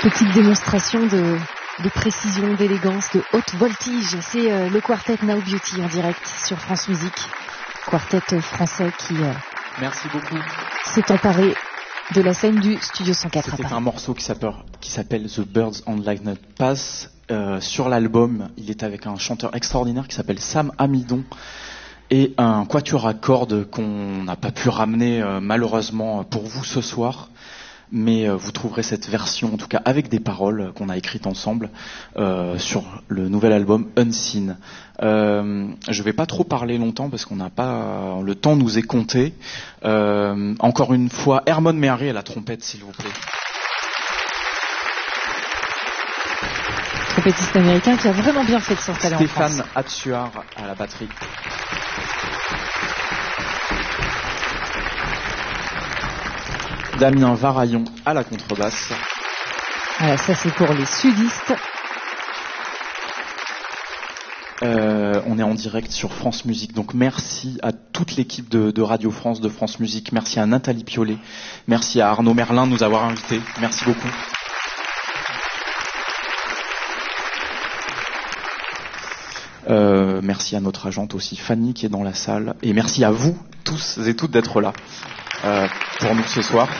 Petite démonstration de précision, d'élégance, de haute voltige. C'est le quartet Now Beauty en direct sur France Musique. Quartet français qui merci beaucoup. S'est emparé de la scène du Studio 104. C'était un morceau qui s'appelle The Birds on Lightning Pass. Sur l'album, il est avec un chanteur extraordinaire qui s'appelle Sam Amidon et un quatuor à cordes qu'on n'a pas pu ramener malheureusement pour vous ce soir. Mais vous trouverez cette version, en tout cas avec des paroles qu'on a écrites ensemble, sur le nouvel album Unseen. Je vais pas trop parler longtemps parce qu'on n'a pas le temps nous est compté. Encore une fois, Hermone Méharry à la trompette, s'il vous plaît. Trompettiste américain qui a vraiment bien fait de s'installer en France. Stéphane Hatsuar à la batterie. Damien Varaillon à la contrebasse. Voilà, ça c'est pour les sudistes. On est en direct sur France Musique, donc merci à toute l'équipe de Radio France, de France Musique. Merci à Nathalie Piolet, merci à Arnaud Merlin de nous avoir invités. Merci beaucoup. Merci à notre agente aussi Fanny qui est dans la salle, et merci à vous tous et toutes d'être là pour nous ce soir.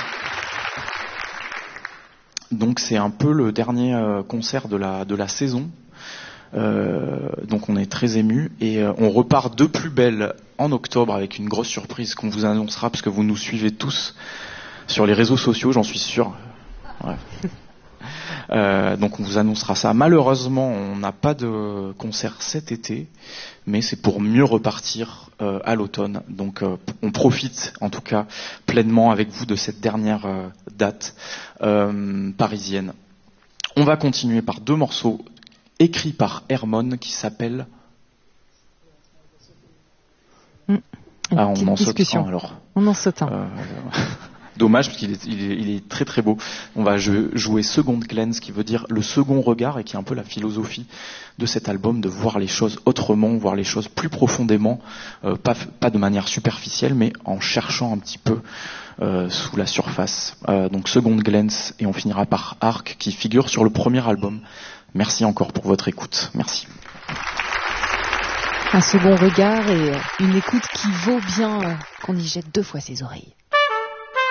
Donc c'est un peu le dernier concert de la saison, donc on est très émus et on repart de plus belle en octobre avec une grosse surprise qu'on vous annoncera parce que vous nous suivez tous sur les réseaux sociaux, j'en suis sûr. Ouais. Donc on vous annoncera ça. Malheureusement, on n'a pas de concert cet été, mais c'est pour mieux repartir à l'automne. Donc on profite en tout cas pleinement avec vous de cette dernière date parisienne. On va continuer par deux morceaux écrits par Hermone qui s'appellent... on en saute un alors. On en saute un. Dommage parce qu'il est très très beau. On va jouer Second Glance, qui veut dire le second regard et qui est un peu la philosophie de cet album, de voir les choses autrement, voir les choses plus profondément, pas de manière superficielle, mais en cherchant un petit peu sous la surface. Donc Second Glance, et on finira par Arc, qui figure sur le premier album. Merci encore pour votre écoute. Merci. Un second regard et une écoute qui vaut bien qu'on y jette deux fois ses oreilles.